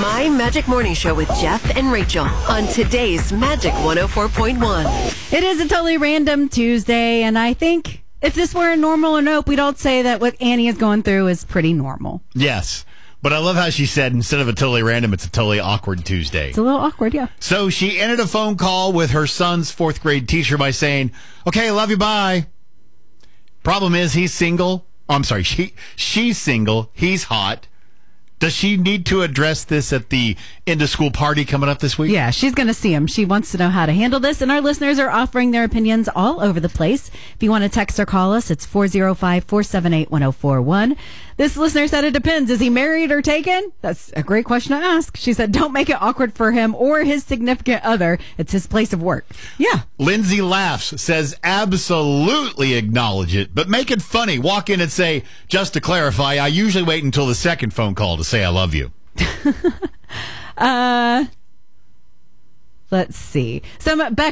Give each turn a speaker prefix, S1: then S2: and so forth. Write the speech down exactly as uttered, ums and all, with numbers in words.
S1: My Magic Morning Show with Jeff and Rachel on today's Magic one oh four point one.
S2: It is a totally random Tuesday, and I think if this were a normal or nope, we'd all say that what Annie is going through is pretty normal.
S3: Yes. But I love how she said instead of a totally random, it's a totally awkward Tuesday.
S2: It's a little awkward, yeah.
S3: So she ended a phone call with her son's fourth grade teacher by saying, okay, love you, bye. Problem is, he's single. Oh, I'm sorry, she she's single. He's hot. Does she need to address this at the end-of-school party coming up this week?
S2: Yeah, she's going to see him. She wants to know how to handle this, and our listeners are offering their opinions all over the place. If you want to text or call us, it's four oh five, four seven eight, one oh four one. This listener said it depends. Is he married or taken? That's a great question to ask. She said, don't make it awkward for him or his significant other. It's his place of work. Yeah.
S3: Lindsay laughs, says absolutely acknowledge it, but make it funny. Walk in and say, just to clarify, I usually wait until the second phone call to say I love you.
S2: uh, let's see. Some Beck